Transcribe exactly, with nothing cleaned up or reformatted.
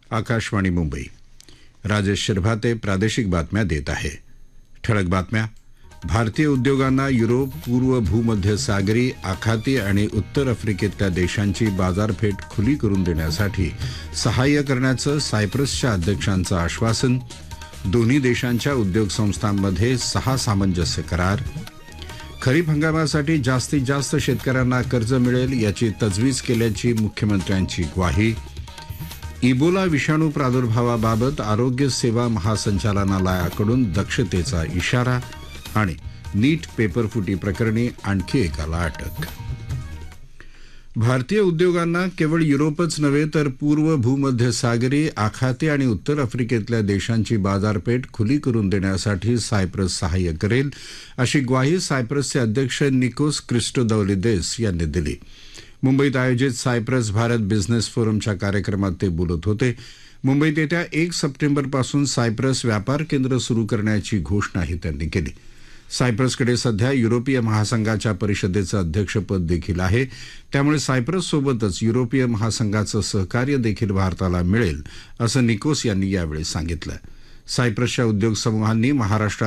आकाशवाणी मुंबई. राजेश शिरभाते प्रादेशिक बातम्या देत आहे. ठळक बातम्या. भारतीय उद्योगांना युरोप, पूर्व भूमध्य सागरी, आखाती आणि उत्तर आफ्रिकेतल्या देशांची बाजारपेठ खुली करून देण्यासाठी सहाय्य करण्याचं सायप्रसच्या अध्यक्षांचं आश्वासन. दोन्ही देशांच्या उद्योग संस्थांमध्ये सहा सामंजस्य करार. खरीप हंगामासाठी जास्तीत जास्त शेतकऱ्यांना कर्ज मिळेल याची तजवीज केल्याची मुख्यमंत्र्यांची ग्वाही. इबोला विषाणू प्रादुर्भावाबाबत आरोग्य सेवा महासंचालनालयाकडून दक्षतेचा इशारा. आणि नीट पेपरफुटी प्रकरणी आणखी एकाला अटक. भारतीय उद्योगांना केवळ युरोपच नव्हे तर पूर्व भूमध्य सागरी, आखाती आणि उत्तर आफ्रिकेतल्या देशांची बाजारपेठ खुली करून देण्यासाठी सायप्रस सहाय्य करेल अशी ग्वाही सायप्रसचे अध्यक्ष निकोस क्रिस्टोदौलिदेस यांनी दिली. मुंबईत आयोजित सायप्रस भारत बिझनेस फोरमच्या कार्यक्रमात ते बोलत होते. मुंबईत येत्या एक सप्टेंबरपासून सायप्रस व्यापार केंद्र सुरू करण्याची घोषणाही त्यांनी केली. सायप्रसकडे सध्या युरोपीय महासंघाच्या परिषदेचं अध्यक्षपद देखील आहे. त्यामुळे सायप्रससोबतच युरोपीय महासंघाचं सहकार्य देखील भारताला मिळेल असं निकोस यांनी यावेळी सांगितलं. सायप्रसच्या उद्योग समूहांनी महाराष्ट्रात